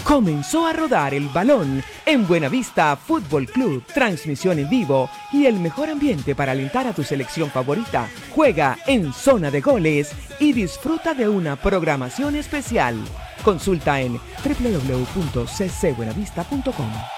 Comenzó a rodar el balón en Buenavista Fútbol Club. Transmisión en vivo y el mejor ambiente para alentar a tu selección favorita. Juega en zona de goles y disfruta de una programación especial. Consulta en www.ccbuenavista.com.